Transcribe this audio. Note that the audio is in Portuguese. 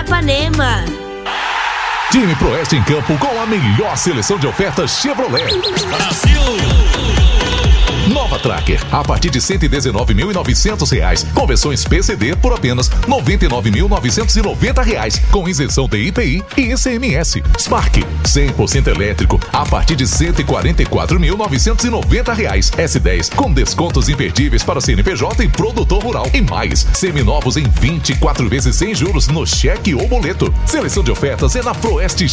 Capanema. Time Proeste em campo com a melhor seleção de ofertas Chevrolet. Brasil! Nova Tracker, a partir de R$ 119.900, com versões PCD por apenas R$ 99.990, com isenção de IPI e ICMS. Spark, 100% elétrico, a partir de R$ 144.990. S10, com descontos imperdíveis para CNPJ e produtor rural. E mais, seminovos em 24 vezes sem juros no cheque ou boleto. Seleção de ofertas é na Proeste